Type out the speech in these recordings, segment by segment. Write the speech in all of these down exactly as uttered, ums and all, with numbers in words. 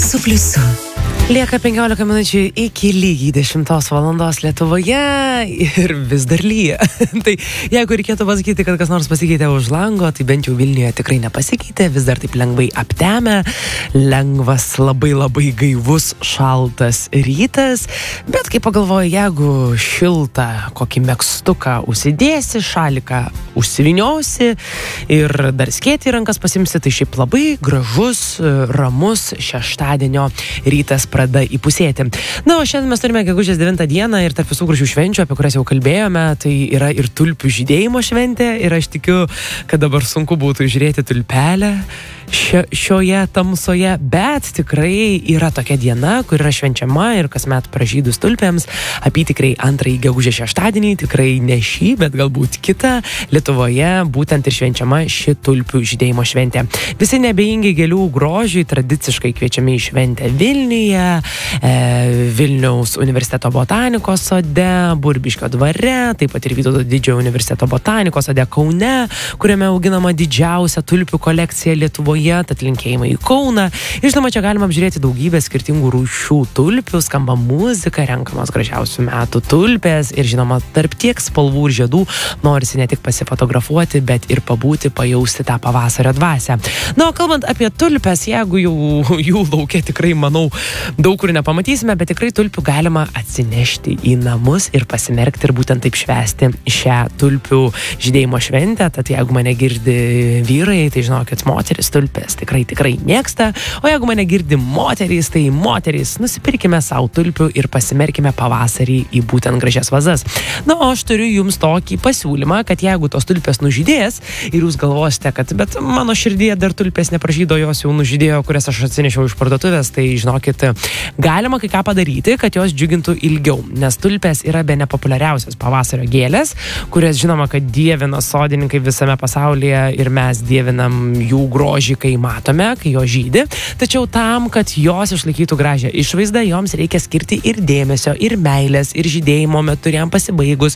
su pliusu. Lieka penkiolika minučių iki lygiai dešimtos valandos Lietuvoje ir vis dar lyja. Tai jeigu reikėtų pasakyti, kad kas nors pasikeitė už lango, tai bent jau Vilniuje tikrai nepasikeitė, vis dar taip lengvai aptemę, lengvas, labai labai gaivus, šaltas rytas, bet kai pagalvoju, jeigu šiltą kokį megztuką užsidėsi, šaliką užsiviniosi ir dar skėtį į rankas pasimsi, tai šiaip labai gražus, ramus šeštadienio rytas pradeda įpusėti. Na, o šiandien mes turime gegužės devintą dieną ir tarp visų gražių švenčių, apie kurias jau kalbėjome, tai yra ir tulpių žydėjimo šventė ir aš tikiu, kad dabar sunku būtų žiūrėti tulpelę šio, šioje tamsoje, bet tikrai yra tokia diena, kur yra švenčiama ir kasmet pražydus tulpėms, apytikrai antrąjį gegužės šeštadienį, tikrai ne šį, bet galbūt kitą, Lietuvoje būtent ir švenčiama ši tulpių žydėjimo šventė. Visi nebejingi gėlių grožiui tradiciškai kviečiami į šventę Vilniuje, e, Vilniaus universiteto botanikos sode, Burbiškio dvare, taip pat ir Vytauto didžiojo universiteto botanikos sode Kaune, kuriame auginama didžiausia tulpių kolekcija Lietuvoje, tad linkėjimai į Kauną. Ir žinoma, čia galima apžiūrėti daugybę skirtingų rūšių tulpių, skamba muzika, renkamos gražiausių metų tulpės ir žinoma, tarp tiek spalvų ir žiedų norisi ne tik pasifotografuoti, bet ir pabūti, pajausti tą pavasario dvasią. Na, o kalbant apie tulpes, jeigu jau jų laukia tikrai, manau, daug kur nepamatysime, bet tikrai tulpių galima atsinešti į namus ir pasimerkti ir būtent taip švęsti šią tulpių žydėjimo šventę. Tad jeigu mane girdi vyrai, tai žinokit, moteris tulpės tikrai tikrai mėgsta, o jeigu mane girdi moterys, tai moterys, nusipirkime savo tulpių ir pasimerkime pavasarį į būtent gražias vazas. Na, o aš turiu jums tokį pasiūlymą, kad jeigu tos tulpės nužydės ir jūs galvosite, kad bet mano širdyje dar tulpės nepražydo, jos jau nužydėjo, kurias aš atsinešiau iš parduotuvės, tai žinokit, galima kai ką padaryti, kad jos džiugintų ilgiau, nes tulpės yra bene populiariausias pavasario gėlės, kurias žinoma, kad dievina sodininkai visame pasaulyje ir mes dievinam jų grožį, kai matome, kai jo žydi, tačiau tam, kad jos išlaikytų gražią išvaizdą, joms reikia skirti ir dėmesio, ir meilės, ir žydėjimo metu jam pasibaigus.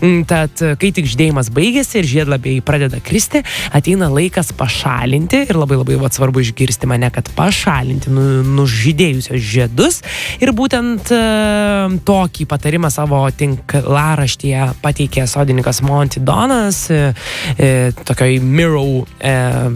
Tad kai tik žydėjimas baigėsi ir žiedlapiai pradeda kristi, ateina laikas pašalinti ir labai labai vat, svarbu išgirsti mane, kad pašalinti nu, nužydėjusios žiedus ir būtent e, tokį patarimą savo tinklaraštyje pateikė sodininkas Monty Donas e, e, tokioj Mirror e,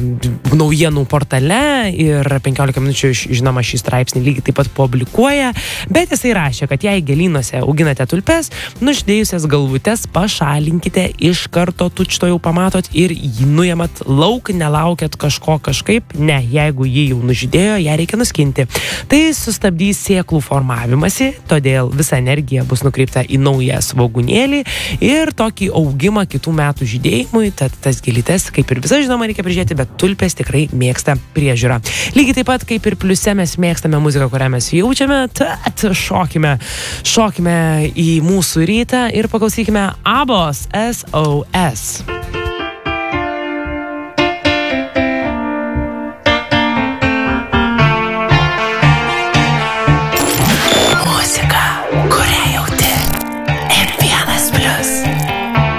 naujienų portale ir penkiolika minučių žinoma šį straipsnį lygiai taip pat publikuoja, bet jisai rašė, kad jei gėlynuose auginate tulpes, nužydėjusias galvutes pašalinkite iš karto, tučto jau pamatot ir jį nuėmat lauk, nelaukiat kažko kažkaip, ne, jeigu jį jau nužydėjo, ją reikia nuskinti. Tai sustabdys sėklų formavimąsi, todėl visa energija bus nukreipta į naują svogūnėlį ir tokį augimą kitų metų žydėjimui, tad tas gėlytes, kaip ir visą žinoma, reikia prižiūrėti, bet tulpės tikrai mėgsta priežiūrą. Lygiai taip pat, kaip ir pliuse mes mėgstame muziką, kurią mes jaučiame, tad šokime, šokime į mūsų rytą ir paklausykime Abos S O S.